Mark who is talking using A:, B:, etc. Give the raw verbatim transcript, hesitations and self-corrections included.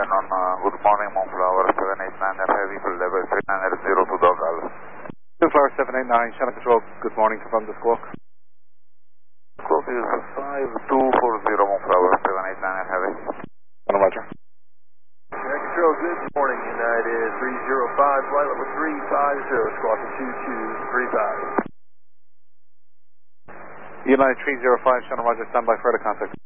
A: afternoon. Uh, good morning, Moonflower seven eight nine R Heavy, full level three nine zero two dog Alpha.
B: Moonflower seven eight nine, Channel Control, good morning, confirm the squawk.
A: Squawk is five two four zero, Moonflower seven eight nine R Heavy.
B: Channel Roger.
C: Air Control, good morning, United three zero five, flight level three five zero, squawking two two three five.
B: United three zero five, Channel Roger, stand by further contact.